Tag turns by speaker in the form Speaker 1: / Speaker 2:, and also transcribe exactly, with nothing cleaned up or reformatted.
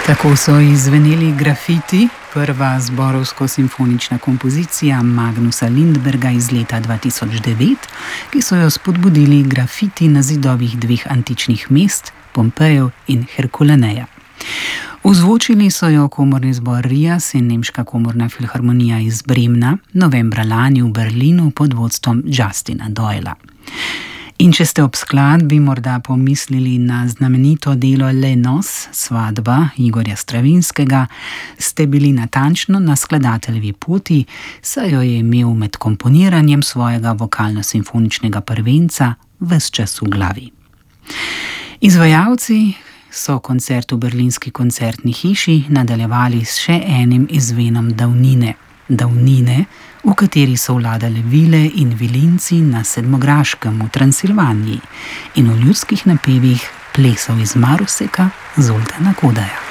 Speaker 1: Tako so izveneli Grafiti, prva zborovsko-simfonična kompozicija Magnusa Lindberga iz leta dva tisoč devet, ki so jo spodbudili grafiti na zidovih dveh antičnih mest, Pompejev in Herkulaneja. Ozvočili so jo komorni zbor Rias in Nemška komorna filharmonija iz Bremna novembra lani v Berlinu pod vodstvom Justina Doyla. In če ste ob skladbi morda pomislili na znamenito delo Les Noces, Svadba Igorja Stravinskega, ste bili natančno na skladateljevi poti, saj jo je imel med komponiranjem svojega vokalno-simfoničnega prvenca ves čas v glavi. Izvajalci so koncert v berlinski koncertni hiši nadaljevali s še enim izvenom davnine. Davnine, v kateri so vladale vile in vilinci na Sedmograškem v Transilvaniji in v ljudskih napevih plesov iz Maruseka Zoltana Kodaja.